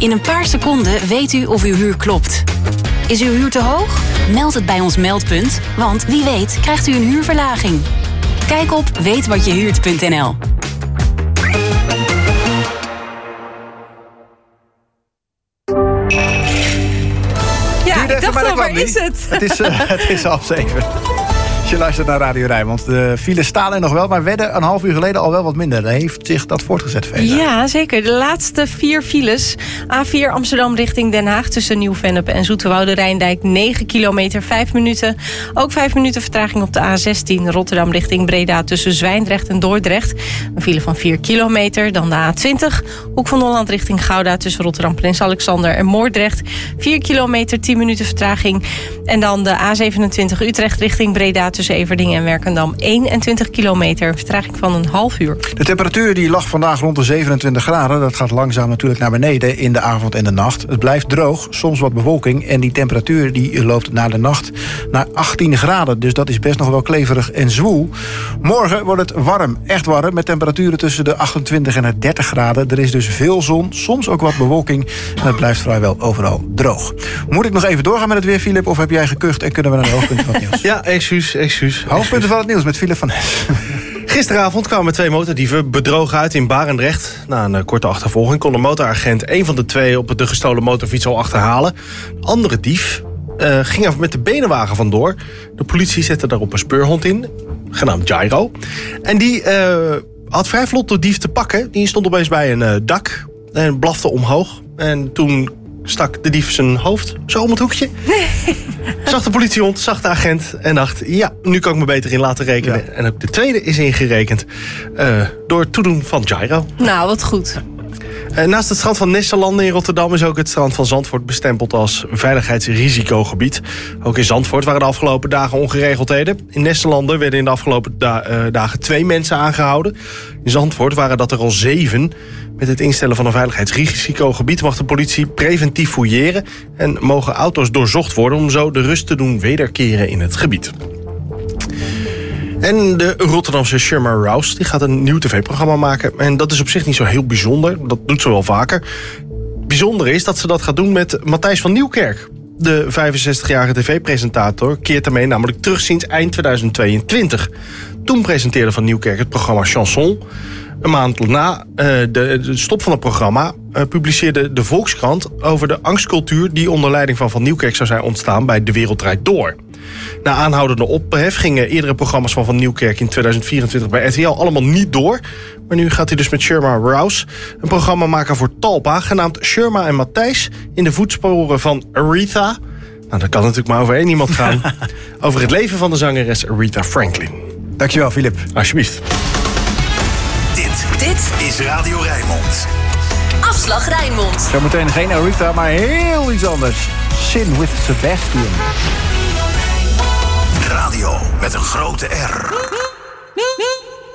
In een paar seconden weet u of uw huur klopt. Is uw huur te hoog? Meld het bij ons meldpunt, want wie weet krijgt u een huurverlaging. Kijk op weetwatjehuurt.nl. Ja, ik dacht al, waar is het? Het is 6:30. Je luistert naar Radio Rijnmond. De files staan er nog wel, maar werden een half uur geleden al wel wat minder. Heeft zich dat voortgezet, Vela? Ja, zeker. De laatste 4 files. A4 Amsterdam richting Den Haag tussen Nieuw-Vennep en Zoeterwoude-Rijndijk. 9 kilometer, 5 minuten. Ook 5 minuten vertraging op de A16 Rotterdam richting Breda tussen Zwijndrecht en Dordrecht. Een file van 4 kilometer. Dan de A20 Hoek van Holland richting Gouda tussen Rotterdam, Prins Alexander en Moordrecht. 4 kilometer, 10 minuten vertraging. En dan de A27 Utrecht richting Breda tussen Everdingen en Werkendam 21 kilometer. Vertraging van een half uur. De temperatuur die lag vandaag rond de 27 graden. Dat gaat langzaam natuurlijk naar beneden in de avond en de nacht. Het blijft droog, soms wat bewolking. En die temperatuur die loopt na de nacht naar 18 graden. Dus dat is best nog wel kleverig en zwoel. Morgen wordt het warm, echt warm. Met temperaturen tussen de 28 en de 30 graden. Er is dus veel zon, soms ook wat bewolking. En het blijft vrijwel overal droog. Moet ik nog even doorgaan met het weer, Filip? Of heb jij gekucht en kunnen we naar de hoofdpunten van het nieuws? Ja, excuus. Hoofdpunten van het nieuws met Filip van Nes. Gisteravond kwamen 2 motordieven bedrogen uit in Barendrecht. Na een korte achtervolging kon de motoragent een van de 2 op de gestolen motorfiets al achterhalen. De andere dief ging er met de benenwagen vandoor. De politie zette daarop een speurhond in, genaamd Gyro. En die had vrij vlot de dief te pakken. Die stond opeens bij een dak en blafte omhoog. En toen stak de dief zijn hoofd zo om het hoekje. Zag de politiehond, zag de agent en dacht, ja, nu kan ik me beter in laten rekenen. Ja. En ook de tweede is ingerekend door het toedoen van Gyro. Nou, wat goed. Naast het strand van Nesselanden in Rotterdam is ook het strand van Zandvoort bestempeld als veiligheidsrisicogebied. Ook in Zandvoort waren de afgelopen dagen ongeregeldheden. In Nesselanden werden in de afgelopen dagen 2 mensen aangehouden. In Zandvoort waren dat er al 7. Met het instellen van een veiligheidsrisicogebied mag de politie preventief fouilleren en mogen auto's doorzocht worden om zo de rust te doen wederkeren in het gebied. En de Rotterdamse Sherma Rouse die gaat een nieuw tv-programma maken. En dat is op zich niet zo heel bijzonder. Dat doet ze wel vaker. Bijzonder is dat ze dat gaat doen met Matthijs van Nieuwkerk. De 65-jarige tv-presentator keert daarmee namelijk terug sinds eind 2022. Toen presenteerde Van Nieuwkerk het programma Chanson. Een maand na de stop van het programma publiceerde de Volkskrant over de angstcultuur die onder leiding van Van Nieuwkerk zou zijn ontstaan bij De Wereld Draait Door. Na aanhoudende ophef gingen eerdere programma's van Nieuwkerk in 2024 bij RTL allemaal niet door. Maar nu gaat hij dus met Sherma Rouse een programma maken voor Talpa, genaamd Sherma en Matthijs, in de voetsporen van Aretha. Nou, dat kan natuurlijk maar over één iemand gaan. Over het leven van de zangeres Aretha Franklin. Dankjewel, Filip. Alsjeblieft. Dit is Radio Rijnmond. Afslag Rijnmond. Zometeen geen Aretha, maar heel iets anders. Sin with Sebastian. Radio met een grote R.